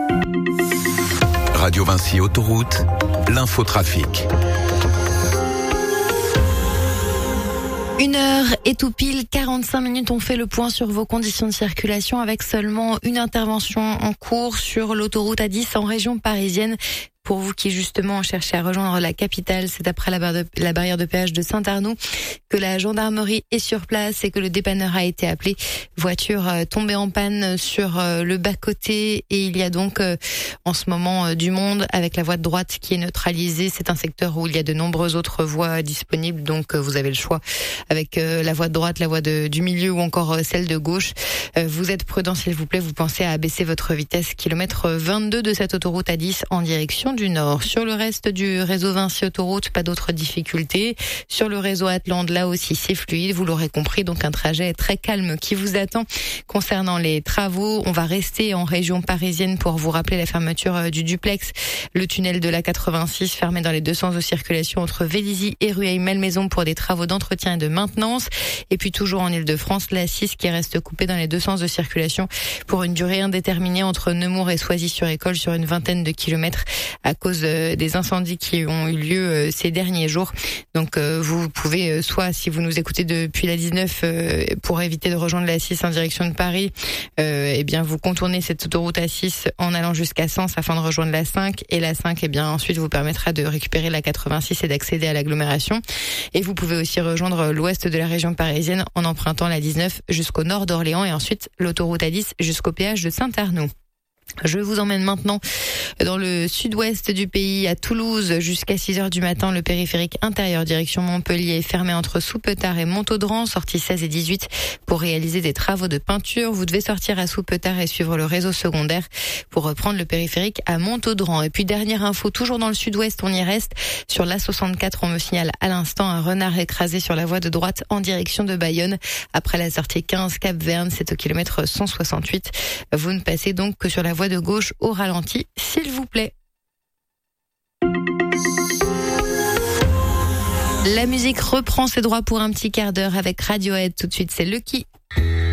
Radio Vinci Autoroute, l'infotrafic. 1h et tout pile 45 minutes, on fait le point sur vos conditions de circulation avec seulement une intervention en cours sur l'autoroute A10 en région parisienne. Pour vous qui justement cherchez à rejoindre la capitale, c'est après la barrière de péage de Saint-Arnoux que la gendarmerie est sur place et que le dépanneur a été appelé. Voiture tombée en panne sur le bas-côté et il y a donc en ce moment du monde avec la voie de droite qui est neutralisée. C'est un secteur où il y a de nombreuses autres voies disponibles, donc vous avez le choix avec la voie de droite, la voie du milieu ou encore celle de gauche. Vous êtes prudent s'il vous plaît, vous pensez à abaisser votre vitesse. Kilomètre 22 de cette autoroute A10 en direction du nord. Sur le reste du réseau Vinci Autoroute, pas d'autres difficultés. Sur le réseau Atlante, là aussi c'est fluide, vous l'aurez compris, donc un trajet très calme qui vous attend. Concernant les travaux, on va rester en région parisienne pour vous rappeler la fermeture du duplex. Le tunnel de la 86 fermé dans les deux sens de circulation entre Vélizy et Rueil-Malmaison pour des travaux d'entretien et de maintenance. Et puis toujours en Ile-de-France, la 6 qui reste coupée dans les deux sens de circulation pour une durée indéterminée entre Nemours et Soisy-sur-École sur une vingtaine de kilomètres à cause des incendies qui ont eu lieu ces derniers jours. Donc vous pouvez soit, si vous nous écoutez depuis la 19 pour éviter de rejoindre la 6 en direction de Paris, eh bien vous contournez cette autoroute A6 en allant jusqu'à Sens afin de rejoindre la 5 et la 5 eh bien ensuite vous permettra de récupérer la 86 et d'accéder à l'agglomération. Et vous pouvez aussi rejoindre l'ouest de la région parisienne en empruntant la 19 jusqu'au nord d'Orléans et ensuite l'autoroute A10 jusqu'au péage de Saint-Arnoux. Je vous emmène maintenant dans le sud-ouest du pays, à Toulouse, jusqu'à 6h du matin. Le périphérique intérieur direction Montpellier est fermé entre Soupetard et Montaudran, sortie 16 et 18, pour réaliser des travaux de peinture. Vous devez sortir à Soupetard et suivre le réseau secondaire pour reprendre le périphérique à Montaudran. Et puis dernière info, toujours dans le sud-ouest, on y reste. Sur l'A64, on me signale à l'instant un renard écrasé sur la voie de droite en direction de Bayonne. Après la sortie 15 Cap-Verne, c'est au kilomètre 168. Vous ne passez donc que sur la voie de gauche au ralenti, s'il vous plaît. La musique reprend ses droits pour un petit quart d'heure avec Radiohead. Tout de suite, c'est Lucky.